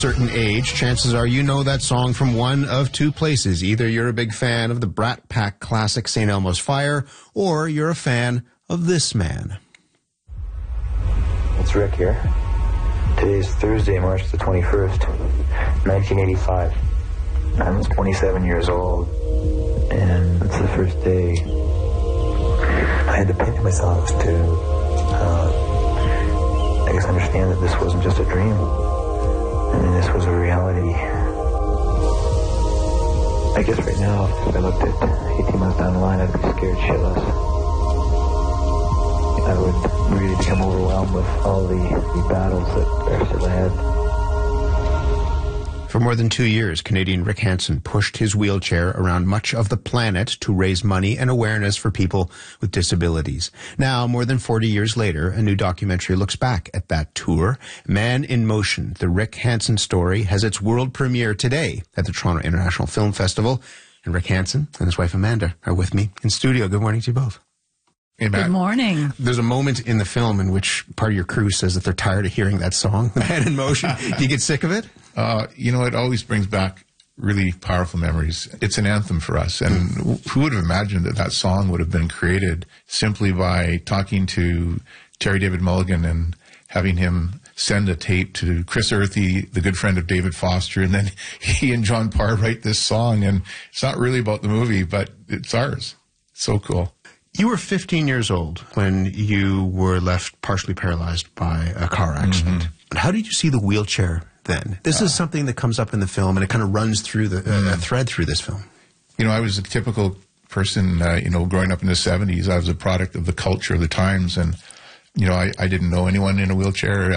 Certain age, chances are you know that song from one of two places. Either you're a big fan of the Brat Pack classic St. Elmo's Fire, or you're a fan of this man. It's Rick here. Today is Thursday, March the 21st, 1985. I'm 27 years old, and it's the first day I had to pinch myself to, I guess, understand that this wasn't just a dream. I mean, this was a reality. I guess right now, if I looked at 18 months down the line, I'd be scared shitless. I would really become overwhelmed with all the battles that are still ahead. For more than 2 years, Canadian Rick Hansen pushed his wheelchair around much of the planet to raise money and awareness for people with disabilities. Now, more than 40 years later, a new documentary looks back at that tour. Man in Motion, the Rick Hansen story, has its world premiere today at the Toronto International Film Festival. And Rick Hansen and his wife Amanda are with me in studio. Good morning to you both. Hey, Matt. Good morning. There's a moment in the film in which part of your crew says that they're tired of hearing that song, Man in Motion. Do you get sick of it? It always brings back really powerful memories. It's an anthem for us. And who would have imagined that that song would have been created simply by talking to Terry David Mulligan and having him send a tape to Chris Earthy, the good friend of David Foster, and then he and John Parr write this song. And it's not really about the movie, but it's ours. It's so cool. You were 15 years old when you were left partially paralyzed by a car accident. Mm-hmm. How did you see the wheelchair then? This is something that comes up in the film, and it kind of runs through the thread through this film. I was a typical person, growing up in the 70s. I was a product of the culture of the times, and, I didn't know anyone in a wheelchair.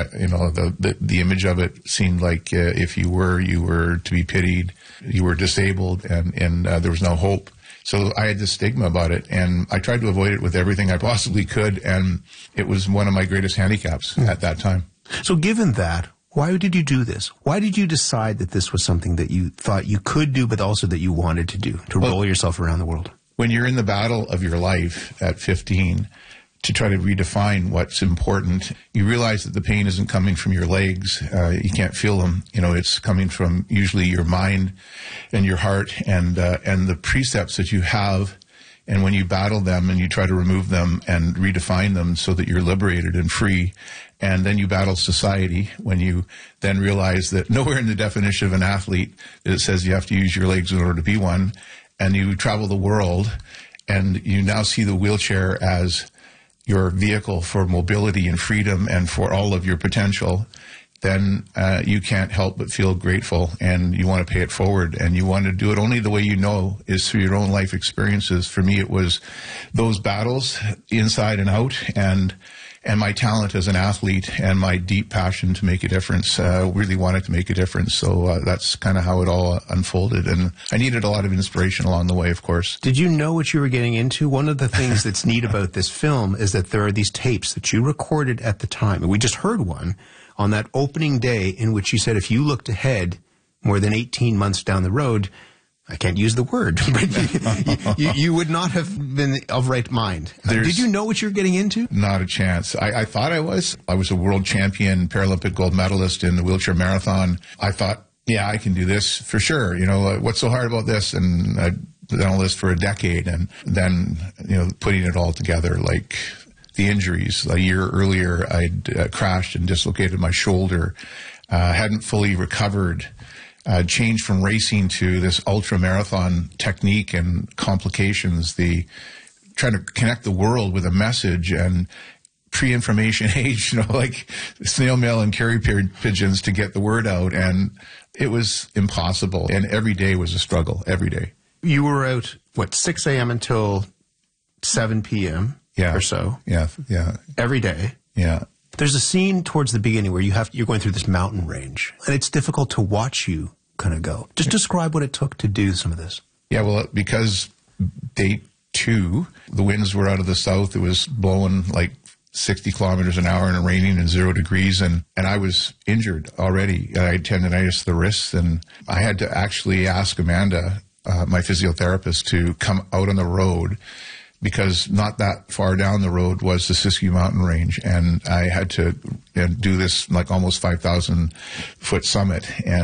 The image of it seemed like if you were to be pitied, you were disabled, and there was no hope. So I had this stigma about it, and I tried to avoid it with everything I possibly could, and it was one of my greatest handicaps at that time. So given that, why did you do this? Why did you decide that this was something that you thought you could do, but also that you wanted to do, to roll yourself around the world? When you're in the battle of your life at 15, to try to redefine what's important, you realize that the pain isn't coming from your legs. You can't feel them. It's coming from usually your mind and your heart and the precepts that you have. And when you battle them and you try to remove them and redefine them so that you're liberated and free, and then you battle society, when you then realize that nowhere in the definition of an athlete that it says you have to use your legs in order to be one, and you travel the world, and you now see the wheelchair as your vehicle for mobility and freedom and for all of your potential, then you can't help but feel grateful, and you want to pay it forward, and you want to do it only the way you know is through your own life experiences. For me, it was those battles inside and out, and my talent as an athlete and my deep passion to make a difference, really wanted to make a difference. So that's kind of how it all unfolded. And I needed a lot of inspiration along the way, of course. Did you know what you were getting into? One of the things that's neat about this film is that there are these tapes that you recorded at the time. And we just heard one on that opening day in which you said if you looked ahead more than 18 months down the road, I can't use the word, but you would not have been of right mind. Did you know what you were getting into? Not a chance. I thought I was. I was a world champion, Paralympic gold medalist in the wheelchair marathon. I thought, yeah, I can do this for sure. What's so hard about this? And I'd done all this for a decade. And then, putting it all together, like the injuries. A year earlier, I'd crashed and dislocated my shoulder, hadn't fully recovered. Changed from racing to this ultra marathon technique and complications, trying to connect the world with a message, and pre-information age, like snail mail and carrier pigeons to get the word out. And it was impossible. And every day was a struggle, every day. You were out, 6 a.m. until 7 p.m. or so? Yeah. Every day? Yeah. There's a scene towards the beginning where you're going through this mountain range, and it's difficult to watch you kind of go. Just describe what it took to do some of this. Yeah, well, because day 2, the winds were out of the south. It was blowing like 60 kilometers an hour and raining and 0 degrees, and I was injured already. I had tendonitis of the wrists, and I had to actually ask Amanda, my physiotherapist, to come out on the road because not that far down the road was the Siskiyou Mountain Range, and I had to do this like almost 5,000 foot summit. And